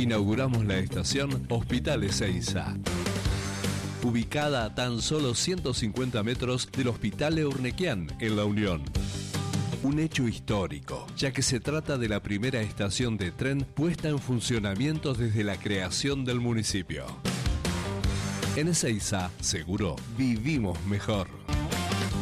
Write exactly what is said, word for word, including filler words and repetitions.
inauguramos la estación Hospital Ezeiza, ubicada a tan solo ciento cincuenta metros del Hospital Eurnequian en La Unión. Un hecho histórico, ya que se trata de la primera estación de tren puesta en funcionamiento desde la creación del municipio. En Ezeiza, seguro, vivimos mejor.